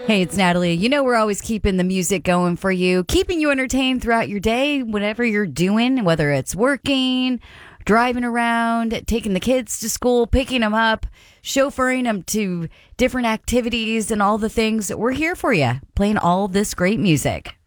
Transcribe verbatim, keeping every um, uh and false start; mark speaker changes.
Speaker 1: Hey, it's Natalie. You know, we're always keeping the music going for you, keeping you entertained throughout your day, whatever you're doing, whether it's working, driving around, taking the kids to school, picking them up, chauffeuring them to different activities and all the things. We're here for you, playing all this great music.